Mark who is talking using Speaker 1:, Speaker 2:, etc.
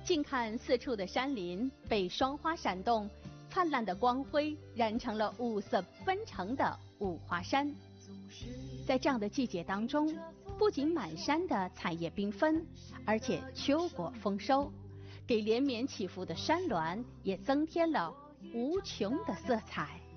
Speaker 1: 近看四处的山林被霜花闪动，灿烂的光辉染成了五色纷呈的五华山。在这样的季节当中，不仅满山的彩叶缤纷，而且秋果丰收，给连绵起伏的山峦也增添了无穷的色彩。